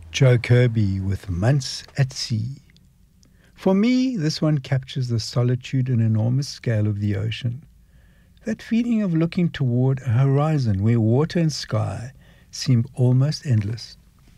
Joe Kirby with Months at Sea. For me, this one captures the solitude and enormous scale of the ocean. That feeling of looking toward a horizon where water and sky seem almost endless.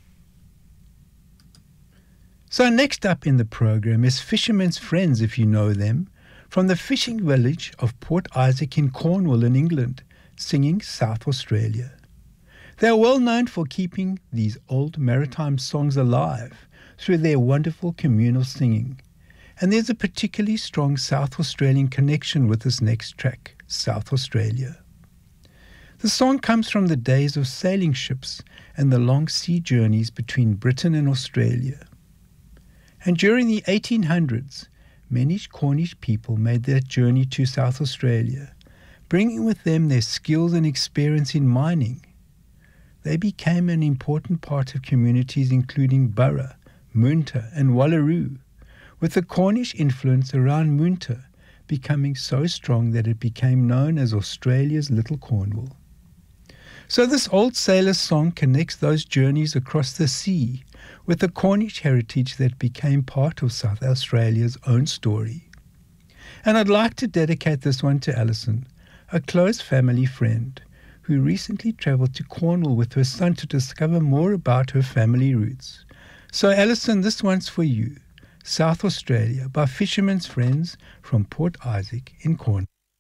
So next up in the program is Fishermen's Friends, if you know them, from the fishing village of Port Isaac in Cornwall in England, singing South Australia. They are well known for keeping these old maritime songs alive through their wonderful communal singing. And there's a particularly strong South Australian connection with this next track, South Australia. The song comes from the days of sailing ships and the long sea journeys between Britain and Australia. And during the 1800s, many Cornish people made that journey to South Australia, bringing with them their skills and experience in mining. They became an important part of communities including Burra, Moonta and Wallaroo, with the Cornish influence around Moonta becoming so strong that it became known as Australia's Little Cornwall. So this old sailor song connects those journeys across the sea with the Cornish heritage that became part of South Australia's own story. And I'd like to dedicate this one to Alison, a close family friend, who recently travelled to Cornwall with her son to discover more about her family roots. So Alison, this one's for you. South Australia by Fishermen's Friends from Port Isaac in Cornwall.